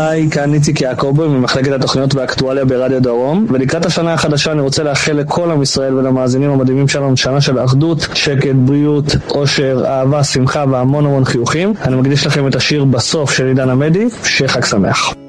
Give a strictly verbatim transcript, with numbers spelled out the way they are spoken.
היי, כאן איציק יעקובי ממחלקת התוכניות והאקטואליה ברדיו דרום, ולקראת השנה החדשה אני רוצה לאחל לכל עם ישראל ולמאזינים המדהימים שלנו שנה של אחדות, שקט, בריאות, אושר, אהבה, שמחה והמון המון חיוכים. אני מקדיש לכם את השיר בסוף של עידן עמדי, שיהיה חג שמח.